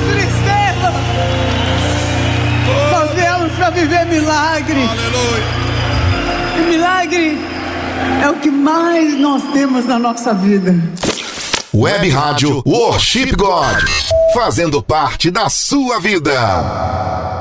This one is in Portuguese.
tristeza. Nós viemos para viver milagre. Aleluia. E milagre é o que mais nós temos na nossa vida. Web Rádio Worship God, fazendo parte da sua vida.